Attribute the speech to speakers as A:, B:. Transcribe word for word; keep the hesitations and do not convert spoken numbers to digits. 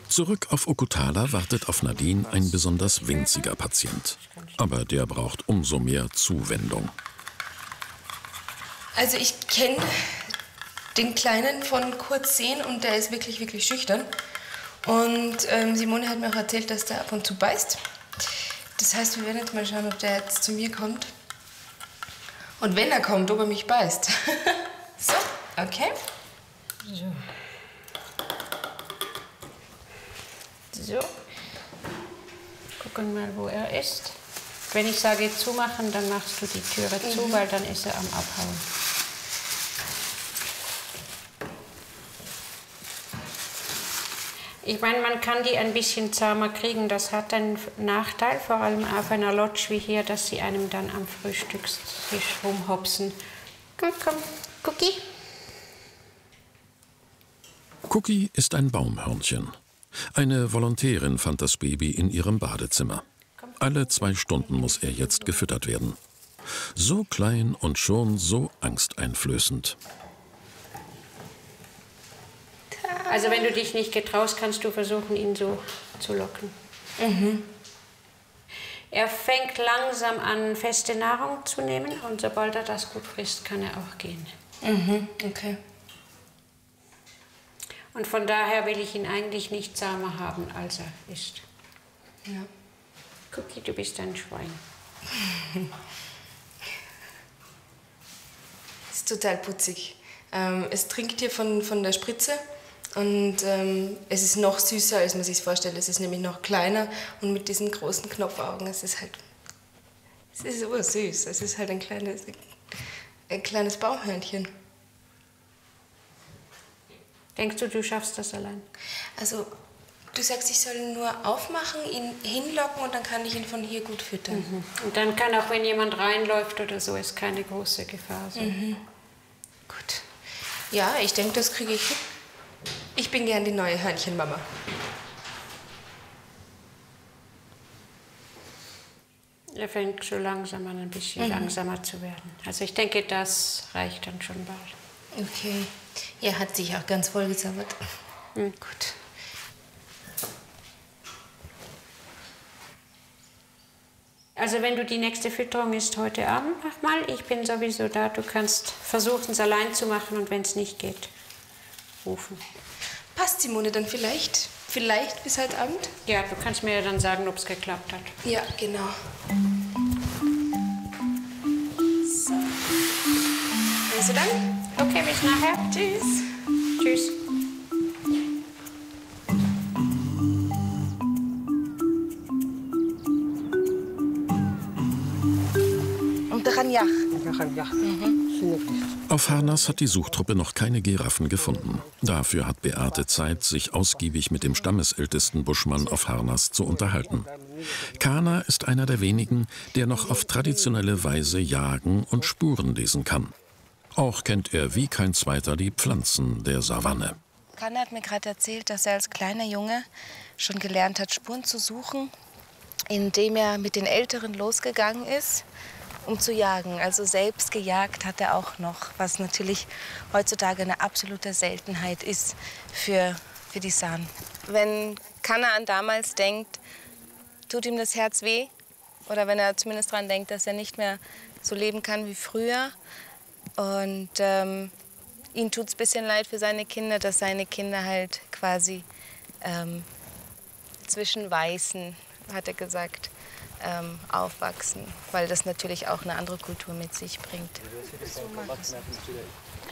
A: Zurück auf Okhutala wartet auf Nadine ein besonders winziger Patient. Aber der braucht umso mehr Zuwendung.
B: Also ich kenne den Kleinen von kurz sehen und der ist wirklich, wirklich schüchtern. Und ähm, Simone hat mir auch erzählt, dass der ab und zu beißt. Das heißt, wir werden jetzt mal schauen, ob der jetzt zu mir kommt. Und wenn er kommt, ob er mich beißt. So, okay.
C: So. So. Gucken mal, wo er ist. Wenn ich sage zumachen, dann machst du die Türe mhm. zu, weil dann ist er am Abhauen. Ich meine, man kann die ein bisschen zahmer kriegen. Das hat einen Nachteil, vor allem auf einer Lodge wie hier, dass sie einem dann am Frühstückstisch rumhopsen. Komm, komm, Cookie.
A: Cookie ist ein Baumhörnchen. Eine Volontärin fand das Baby in ihrem Badezimmer. Alle zwei Stunden muss er jetzt gefüttert werden. So klein und schon so angsteinflößend.
C: Also wenn du dich nicht getraust, kannst du versuchen, ihn so zu locken.
B: Mhm.
C: Er fängt langsam an, feste Nahrung zu nehmen und sobald er das gut frisst, kann er auch gehen.
B: Mhm. Okay.
C: Und von daher will ich ihn eigentlich nicht zahmer haben, als er ist.
B: Ja.
C: Cookie, du bist ein Schwein.
B: Ist total putzig. Ähm, es trinkt hier von, von der Spritze. Und ähm, es ist noch süßer, als man sich vorstellt. Es ist nämlich noch kleiner und mit diesen großen Knopfaugen. Es ist halt, es ist ursüß. Es ist halt ein kleines, ein kleines Baumhörnchen.
C: Denkst du, du schaffst das allein?
B: Also, du sagst, ich soll nur aufmachen, ihn hinlocken und dann kann ich ihn von hier gut füttern.
C: Mhm. Und dann kann auch, wenn jemand reinläuft oder so, ist keine große Gefahr. So.
B: Mhm. Gut. Ja, ich denke, das kriege ich hin. Ich bin gern die neue Hörnchenmama.
C: Er fängt so langsam an, ein bisschen mhm. langsamer zu werden. Also ich denke, das reicht dann schon bald.
B: Okay. Er hat sich auch ganz vollgesabbert.
C: Mhm.
B: Gut.
C: Also wenn du die nächste Fütterung ist heute Abend, mach mal. Ich bin sowieso da. Du kannst versuchen, es allein zu machen und wenn es nicht geht, rufen.
B: Passt, Simone, dann vielleicht? Vielleicht bis heute Abend?
C: Ja, du kannst mir ja dann sagen, ob es geklappt hat.
B: Ja, genau. So. Also dann?
C: Okay, bis nachher.
B: Tschüss.
C: Tschüss.
B: Und der Ranjach.
A: Auf Harnas hat die Suchtruppe noch keine Giraffen gefunden. Dafür hat Beate Zeit, sich ausgiebig mit dem stammesältesten Buschmann auf Harnas zu unterhalten. Kana ist einer der wenigen, der noch auf traditionelle Weise jagen und Spuren lesen kann. Auch kennt er wie kein zweiter die Pflanzen der Savanne.
B: Kana hat mir gerade erzählt, dass er als kleiner Junge schon gelernt hat, Spuren zu suchen, indem er mit den Älteren losgegangen ist, um zu jagen. Also selbst gejagt hat er auch noch, was natürlich heutzutage eine absolute Seltenheit ist für, für die San. Wenn Kana an damals denkt, tut ihm das Herz weh. Oder wenn er zumindest daran denkt, dass er nicht mehr so leben kann wie früher. Und ähm, ihm tut es ein bisschen leid für seine Kinder, dass seine Kinder halt quasi ähm, zwischen Weißen, hat er gesagt, Ähm, aufwachsen, weil das natürlich auch eine andere Kultur mit sich bringt. So